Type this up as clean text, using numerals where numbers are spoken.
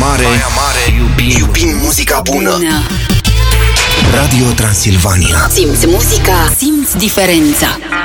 Mare, iubim muzica bună. Radio Transilvania. Simți muzica, simți diferența.